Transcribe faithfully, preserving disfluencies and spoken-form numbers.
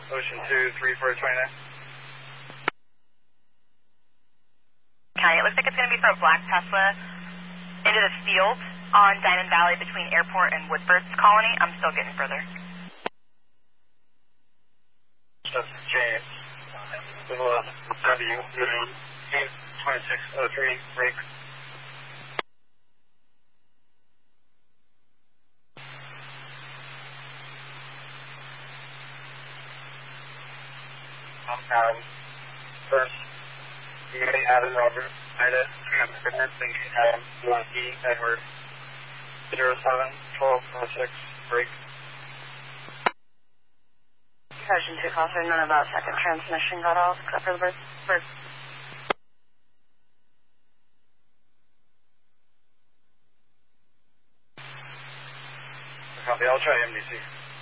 Ocean two, three four twenty-nine. County, it looks like it's going to be for a black Tesla into the field on Diamond Valley between Airport and Woodford's Colony. I'm still getting further. That's James. W, eight twenty-six oh three, break. Um, first, you may have an over. Ida, Goodness, and Adam, Lucky, Edward, zero seven, twelve, four six, break. Ocean two, call three, none about second transmission got off, except for the bird. bird. Copy, I'll try M D C.